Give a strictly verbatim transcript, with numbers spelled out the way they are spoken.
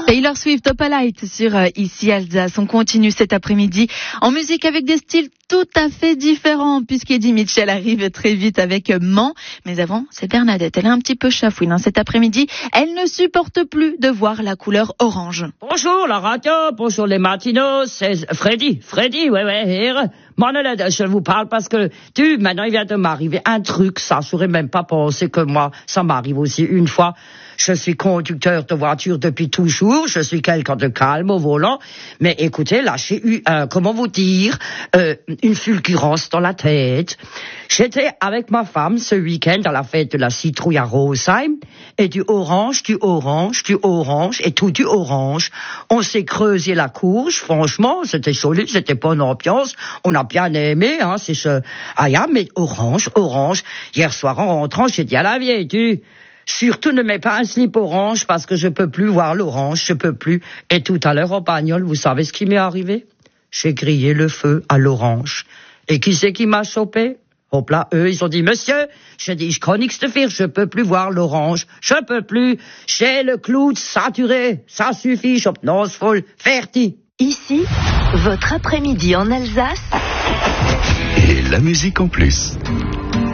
Taylor Swift, Opalite sur euh, Ici Alsace. On continue cet après-midi en musique avec des styles tout à fait différents puisqu'Eddie Mitchell arrive très vite avec euh, Man. Mais avant, c'est Bernadette. Elle est un petit peu chafouine hein, cet après-midi. Elle ne supporte plus de voir la couleur orange. Bonjour la radio, bonjour les matinos, c'est Freddy, Freddy, ouais, ouais, Manolette, je vous parle parce que, tu, maintenant il vient de m'arriver un truc, ça, je n'aurais même pas pensé que moi, ça m'arrive aussi une fois. Je suis conducteur de voiture depuis toujours, je suis quelqu'un de calme au volant, mais écoutez, là, j'ai eu, euh, comment vous dire, euh, une fulgurance dans la tête. J'étais avec ma femme ce week-end à la fête de la citrouille à Rosheim, et du orange, du orange, du orange, et tout du orange. On s'est creusé la courge, franchement, c'était solide, c'était bonne ambiance, on a bien aimé, hein, c'est ce, ah, yeah, mais orange, orange. Hier soir, en rentrant, j'ai dit à la vieille, tu, surtout ne mets pas un slip orange parce que je peux plus voir l'orange, je peux plus. Et tout à l'heure, en bagnole, vous savez ce qui m'est arrivé? J'ai grillé le feu à l'orange. Et qui c'est qui m'a chopé? Hop là, eux, ils ont dit, monsieur, je dis, je connais que te faire, je peux plus voir l'orange, je peux plus, j'ai le clou saturé, ça suffit, je non, c'est folle, ferti. Ici, votre après-midi en Alsace. Et la musique en plus.